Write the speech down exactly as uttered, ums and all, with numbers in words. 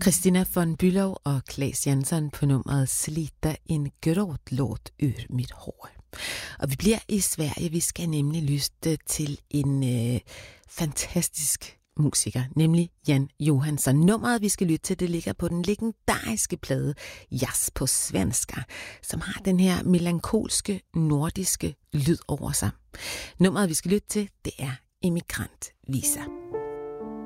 Christina von Bülow og Claes Jansson på nummeret Slita en gråtlåt ur mit hår. Og vi bliver i Sverige, vi skal nemlig lytte til en øh, fantastisk musiker, nemlig Jan Johansson. Nummeret, vi skal lytte til, det ligger på den legendariske plade Jazz på svenska, som har den her melankolske, nordiske lyd over sig. Nummeret, vi skal lytte til, det er Emigrant Visa.